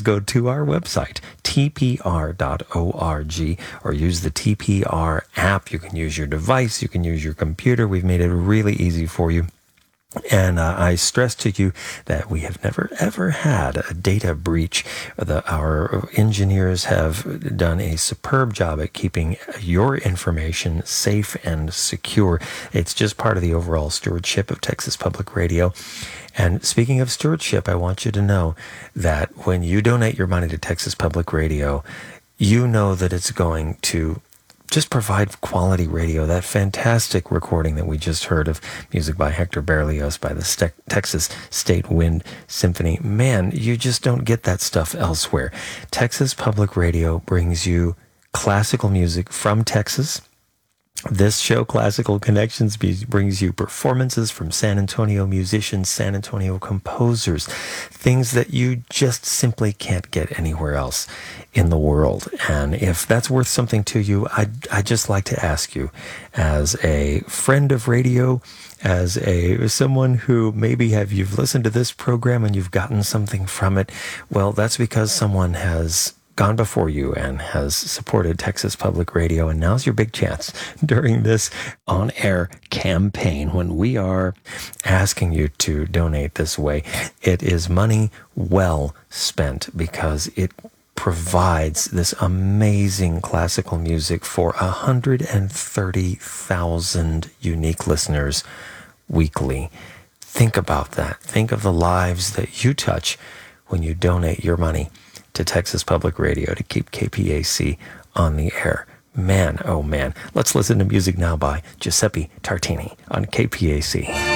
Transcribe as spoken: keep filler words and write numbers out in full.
go to our website, T P R dot org, or use the T P R app. You can use your device. You can use your computer. We've made it really easy for you. And uh, I stress to you that we have never, ever had a data breach. The, our engineers have done a superb job at keeping your information safe and secure. It's just part of the overall stewardship of Texas Public Radio. And speaking of stewardship, I want you to know that when you donate your money to Texas Public Radio, you know that it's going to just provide quality radio. That fantastic recording that we just heard of music by Hector Berlioz by the Ste- Texas State Wind Symphony. Man, you just don't get that stuff elsewhere. Texas Public Radio brings you classical music from Texas. This show, Classical Connections, brings you performances from San Antonio musicians, San Antonio composers, things that you just simply can't get anywhere else in the world. And if that's worth something to you, I'd, I'd just like to ask you, as a friend of radio, as a someone who maybe have you've listened to this program and you've gotten something from it, well, that's because someone has gone before you and has supported Texas Public Radio, and now's your big chance during this on-air campaign when we are asking you to donate this way. It is money well spent because it provides this amazing classical music for one hundred thirty thousand unique listeners weekly. Think about that. Think of the lives that you touch when you donate your money to Texas Public Radio to keep K P A C on the air. Man, oh man. Let's listen to music now by Giuseppe Tartini on K P A C.